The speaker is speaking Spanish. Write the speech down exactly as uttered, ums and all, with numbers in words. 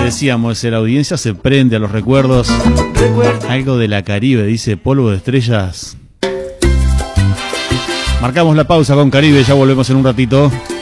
decíamos, la audiencia se prende a los recuerdos. Algo de la Caribe, dice Polvo de Estrellas. Marcamos la pausa con Caribe, ya volvemos en un ratito.